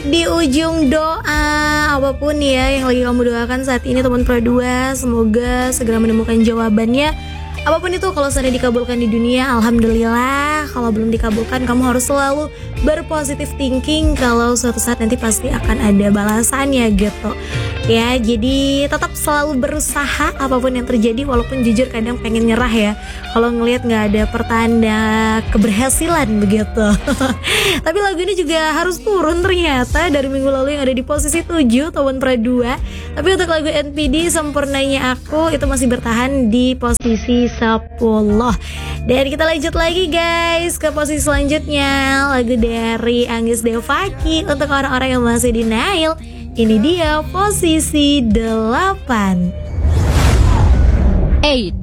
di ujung doa. Apapun ya yang lagi kamu doakan saat ini teman Pro 2, semoga segera menemukan jawabannya. Apapun itu, kalau sudah dikabulkan di dunia, alhamdulillah. Kalau belum dikabulkan, kamu harus selalu berpositif thinking kalau suatu saat nanti pasti akan ada balasannya gitu. Ya, jadi tetap selalu berusaha apapun yang terjadi, walaupun jujur kadang pengen nyerah ya kalau ngelihat nggak ada pertanda keberhasilan begitu. Tapi lagu ini juga harus turun ternyata dari minggu lalu yang ada di posisi 7 tahun Pro 2. Tapi untuk lagu NPD Sempurnanya Aku itu masih bertahan di posisi 10. Dan kita lanjut lagi guys ke posisi selanjutnya, lagu dari Anggis Devaki untuk orang-orang yang masih denial. Ini dia posisi 8. 8.